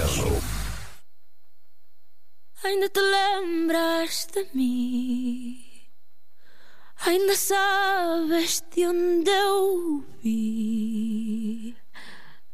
Ainda te lembras de mim? Ainda sabes de onde eu vim?